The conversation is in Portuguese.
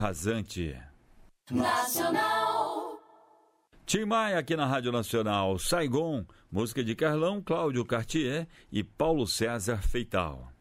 Rasante. Nacional. Tim Maia aqui na Rádio Nacional. Saigon, música de Carlão, Cláudio Cartier e Paulo César Feital.